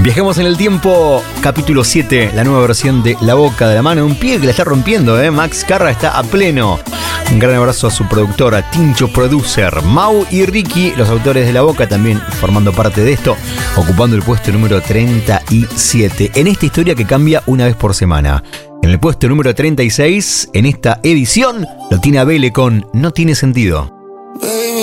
Viajamos en el tiempo, capítulo 7, la nueva versión de La Boca de la Mano. Un pibe que la está rompiendo, Max Carra está a pleno. Un gran abrazo a su productora, Tincho Producer. Mau y Ricky, los autores de La Boca, también formando parte de esto, ocupando el puesto número 37. En esta historia que cambia una vez por semana. En el puesto número 36, en esta edición, lo tiene Abele con No Tiene Sentido.